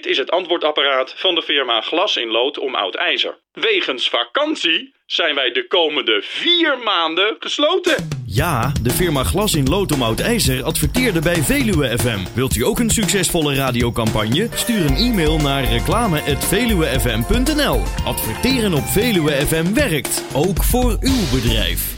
is het antwoordapparaat van de firma Glas in Lood om Oud IJzer. Wegens vakantie zijn wij de komende 4 maanden gesloten. Ja, de firma Glas in Lood om Oud IJzer adverteerde bij Veluwe FM. Wilt u ook een succesvolle radiocampagne? Stuur een e-mail naar reclame@veluwefm.nl. Adverteren op Veluwe FM werkt, ook voor uw bedrijf.